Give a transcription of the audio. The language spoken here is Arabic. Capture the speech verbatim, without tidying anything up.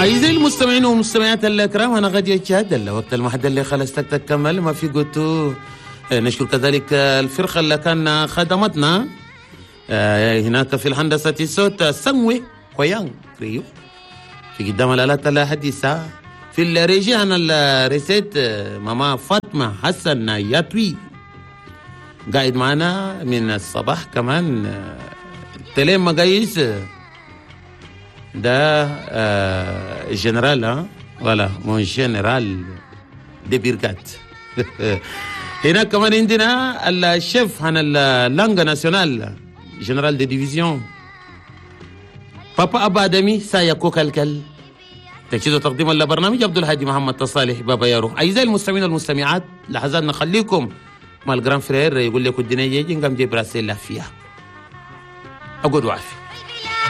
أعزائي المستمعين والمستمعات الكرام، أنا غادي أجهد الوقت المحدد اللي خلصتك تكمل ما في قلتو. نشكر كذلك الفرقة اللي كان خدمتنا هناك في الهندسة الصوت سموي كويان كريو، في قدام الآلات الحديثة في الريجي أنا الريسيت ماما فاطمة حسن ياتوي قاعد معنا من الصباح كمان. تلين مقاييس ده آه جنرال ها ولا مون جنرال دي بيركات. هناك كمان عندنا الشيف هنا اللانجا ناسيونال جنرال دي ديفيزيون بابا أبا آدمي سايا كوكالكل. تجهيز وتقديم البرنامج عبد الهادي محمد تصالح بابا يارو. أعزائي المستمعين والمستمعات، لحظات نخليكم مع الجران فرير يقول لكم الدنيا يجي نقام جيب راسي الله فيها. أقول وعافية.